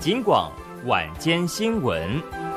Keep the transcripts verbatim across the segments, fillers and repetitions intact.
警广晚间新闻。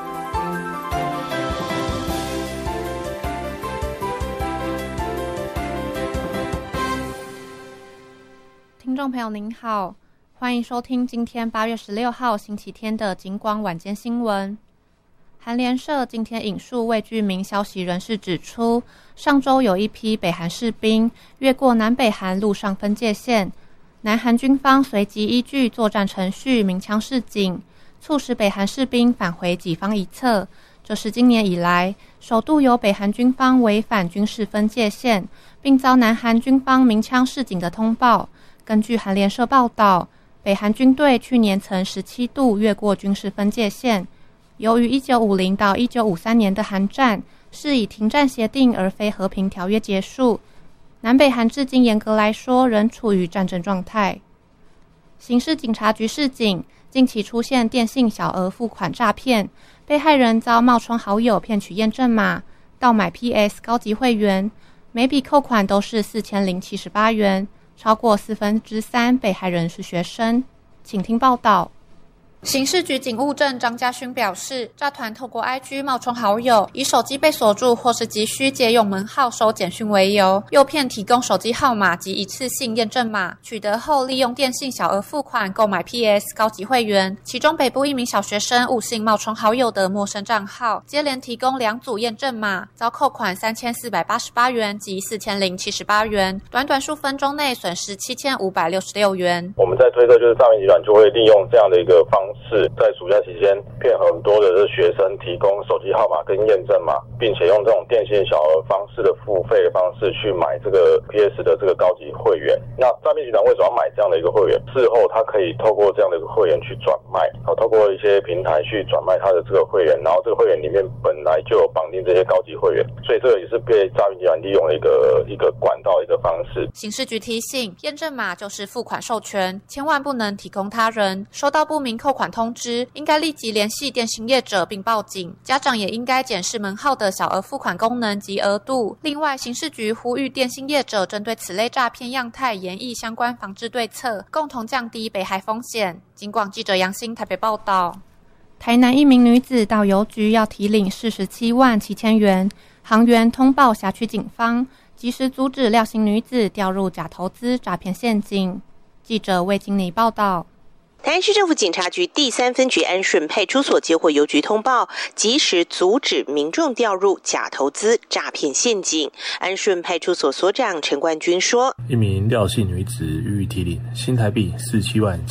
听众朋友您好，欢迎收听今天八月十六号星期天的警广晚间新闻。韩联社今天引述未具名消息人士指出，上周有一批北韩士兵越过南北韩陆上分界线，南韩军方随即依据作战程序鸣枪示警，促使北韩士兵返回己方一侧。这是今年以来首度有北韩军方违反军事分界线，并遭南韩军方鸣枪示警的通报。根据韩联社报道，北韩军队去年曾十七度越过军事分界线。由于一九五零到一九五三年的韩战是以停战协定而非和平条约结束，南北韩至今严格来说仍处于战争状态。刑事警察局示警，近期出现电信小额付款诈骗，被害人遭冒充好友骗取验证码，盗买 P S 高级会员，每笔扣款都是四千零七十八元，超过四分之三被害人是学生。请听报道。刑事局警务证张家勋表示，诈团透过 I G 冒充好友，以手机被锁住或是急需借用门号收简讯为由，诱骗提供手机号码及一次性验证码，取得后利用电信小额付款购买 P S 高级会员。其中北部一名小学生误信冒充好友的陌生账号，接连提供两组验证码，遭扣款三千四百八十八元及四千零七十八元，短短数分钟内损失七千五百六十六元。 我们在推测，就是诈骗集团就会利用这样的一个方式，在暑假期间骗很多的学生提供手机号码跟验证码，并且用这种电信小额方式的付费的方式去买这个 P S 的这个高级会员。那诈骗集团为什么要买这样的一个会员？事后他可以透过这样的一个会员去转卖，好，透过一些平台去转卖他的这个会员，然后这个会员里面本来就有绑定这些高级会员，所以这个也是被诈骗集团利用的一个一个管道一个方式。 刑事局提醒，验证码就是付款授权，千万不能提供他人。收到不明扣款通知，应该立即联系电信业者并报警。家长也应该检视门号的小额付款功能及额度。另外，刑事局呼吁电信业者针对此类诈骗样态研议相关防治对策，共同降低被害风险。警广记者杨欣台北报道。台南一名女子到邮局要提领四十七万七千元，行员通报辖区警方，及时阻止廖姓女子掉入假投资诈骗陷阱。记者魏经理报道。 台南市政府警察局第三分局安顺派出所接获邮局通报，及时阻止民众掉入假投资诈骗陷阱。安顺派出所所长陈冠军说：“ 一名廖姓女子予以提领新台币四十七万